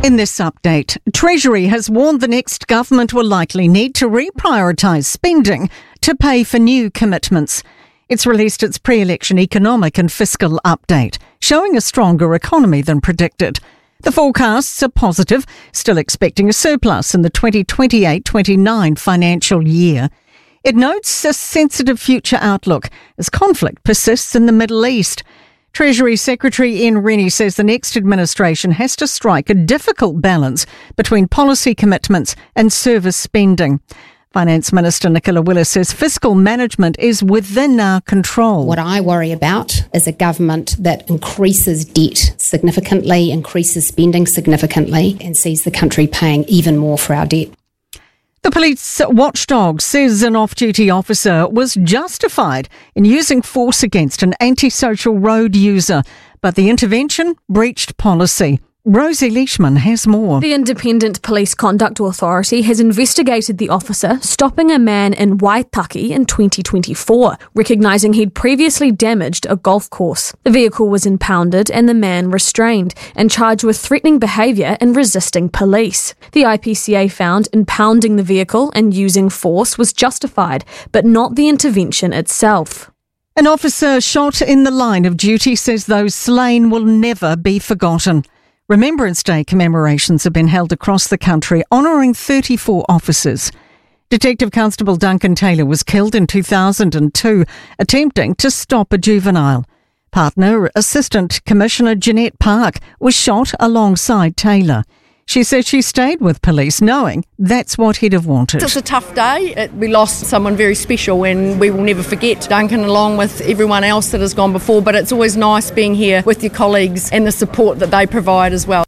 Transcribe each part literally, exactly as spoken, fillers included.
In this update, Treasury has warned the next government will likely need to reprioritise spending to pay for new commitments. It's released its pre-election economic and fiscal update, showing a stronger economy than predicted. The forecasts are positive, still expecting a surplus in the twenty twenty-eight twenty-nine financial year. It notes a sensitive future outlook as conflict persists in the Middle East. Treasury Secretary Ian Rennie says the next administration has to strike a difficult balance between policy commitments and service spending. Finance Minister Nicola Willis says fiscal management is within our control. What I worry about is a government that increases debt significantly, increases spending significantly, and sees the country paying even more for our debt. The police watchdog says an off-duty officer was justified in using force against an antisocial road user, but the intervention breached policy. Rosie Leishman has more. The Independent Police Conduct Authority has investigated the officer stopping a man in Waitaki in twenty twenty-four, recognising he'd previously damaged a golf course. The vehicle was impounded and the man restrained and charged with threatening behaviour and resisting police. The I P C A found impounding the vehicle and using force was justified, but not the intervention itself. An officer shot in the line of duty says those slain will never be forgotten. Remembrance Day commemorations have been held across the country, honouring thirty-four officers. Detective Constable Duncan Taylor was killed in two thousand two, attempting to stop a juvenile. Partner Assistant Commissioner Jeanette Park was shot alongside Taylor. She said she stayed with police knowing that's what he'd have wanted. It's a tough day. It, we lost someone very special and we will never forget Duncan along with everyone else that has gone before, but it's always nice being here with your colleagues and the support that they provide as well.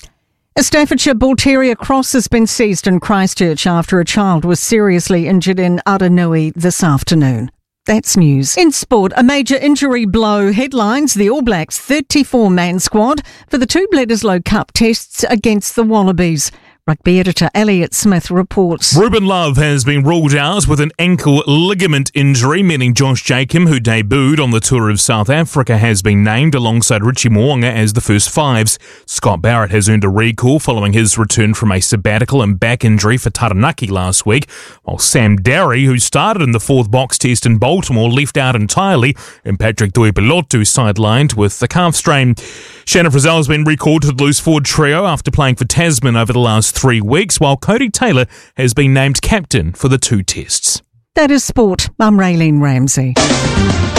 A Staffordshire Bull Terrier cross has been seized in Christchurch after a child was seriously injured in Aranui this afternoon. That's news. In sport, a major injury blow headlines the All Blacks' thirty-four man squad for the two Bledisloe Cup tests against the Wallabies. Rugby editor Elliot Smith reports. Ruben Love has been ruled out with an ankle ligament injury, meaning Josh Jacob, who debuted on the tour of South Africa, has been named alongside Richie Mo'unga as the first fives. Scott Barrett has earned a recall following his return from a sabbatical and back injury for Taranaki last week, while Sam Darry, who started in the fourth box test in Baltimore, left out entirely, and Patrick Tuipulotu sidelined with the calf strain. Shannon Frizzell has been recalled to the loose forward trio after playing for Tasman over the last three weeks, while Cody Taylor has been named captain for the two tests. That is sport. I'm Raylene Ramsey.